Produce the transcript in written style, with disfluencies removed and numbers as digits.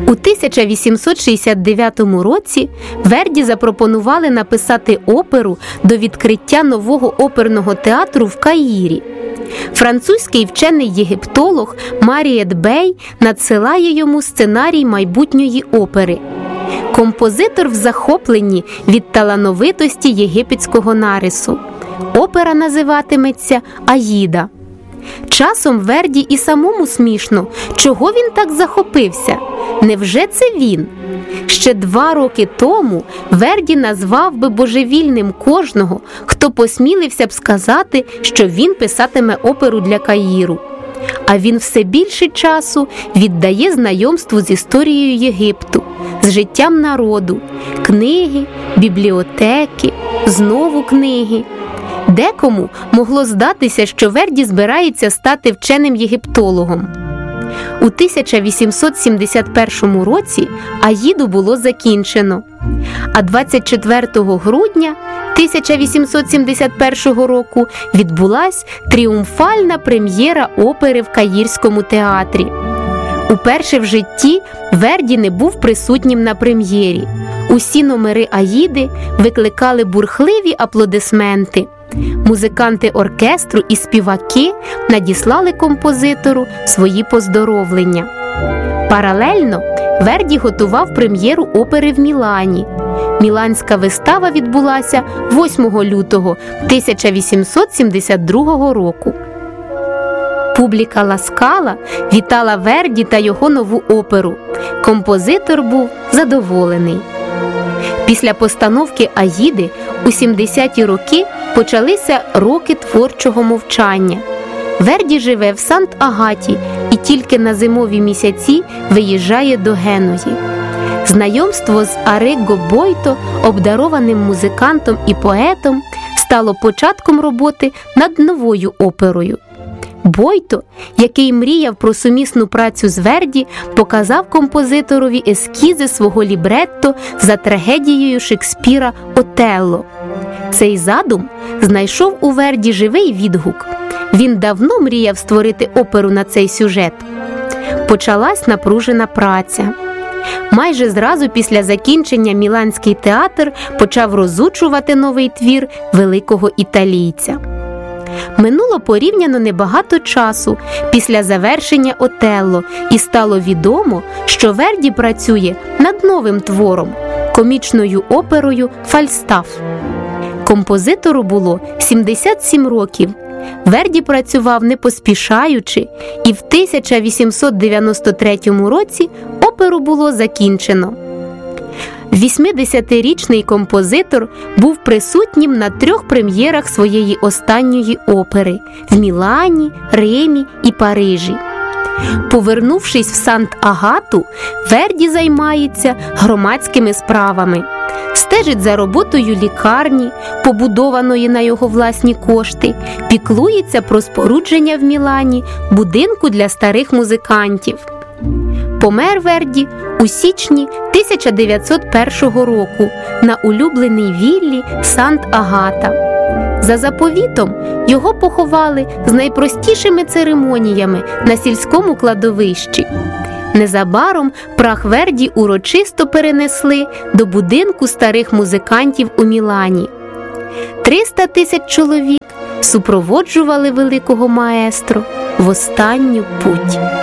У 1869 році Верді запропонували написати оперу до відкриття нового оперного театру в Каїрі. Французький вчений-єгиптолог Маріет Бей надсилає йому сценарій майбутньої опери. Композитор в захопленні від талановитості єгипетського нарису. Опера називатиметься «Аїда». Часом Верді і самому смішно, чого він так захопився? Невже це він? Ще 2 роки тому Верді назвав би божевільним кожного, хто посмілився б сказати, що він писатиме оперу для Каїру. А він все більше часу віддає знайомству з історією Єгипту, з життям народу, книги, бібліотеки, знову книги. Декому могло здатися, що Верді збирається стати вченим-єгиптологом. У 1871 році «Аїду» було закінчено, а 24 грудня 1871 року відбулась тріумфальна прем'єра опери в Каїрському театрі. Уперше в житті Верді не був присутнім на прем'єрі. Усі номери «Аїди» викликали бурхливі аплодисменти. Музиканти оркестру і співаки надіслали композитору свої поздоровлення. Паралельно Верді готував прем'єру опери в Мілані. Міланська вистава відбулася 8 лютого 1872 року. Публіка Ла Скала вітала Верді та його нову оперу. Композитор був задоволений. Після постановки «Аїди» у 70-ті роки почалися роки творчого мовчання. Верді живе в Сант-Агаті і тільки на зимові місяці виїжджає до Генуї. Знайомство з Арріго Бойто, обдарованим музикантом і поетом, стало початком роботи над новою оперою. Бойто, який мріяв про сумісну працю з Верді, показав композиторові ескізи свого лібретто за трагедією Шекспіра «Отелло». Цей задум знайшов у Верді живий відгук. Він давно мріяв створити оперу на цей сюжет. Почалась напружена праця. Майже зразу після закінчення Міланський театр почав розучувати новий твір великого італійця. Минуло порівняно небагато часу після завершення «Отелло» і стало відомо, що Верді працює над новим твором – комічною оперою «Фальстаф». Композитору було 77 років. Верді працював не поспішаючи, і в 1893 році оперу було закінчено. 80-річний композитор був присутнім на 3 прем'єрах своєї останньої опери – в Мілані, Римі і Парижі. Повернувшись в Сант-Агату, Верді займається громадськими справами. Стежить за роботою лікарні, побудованої на його власні кошти, піклується про спорудження в Мілані будинку для старих музикантів. Помер Верді у січні 1901 року на улюбленій віллі Сант-Агата. За заповітом його поховали з найпростішими церемоніями на сільському кладовищі. Незабаром прах Верді урочисто перенесли до будинку старих музикантів у Мілані. 300 тисяч чоловік супроводжували великого маестро в останню путь.